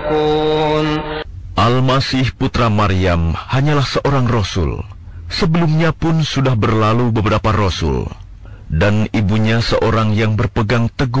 يتقون. Al-Masih putra Maryam hanyalah seorang rasul. Sebelumnya pun sudah berlalu beberapa rasul, dan ibunya seorang yang berpegang teguh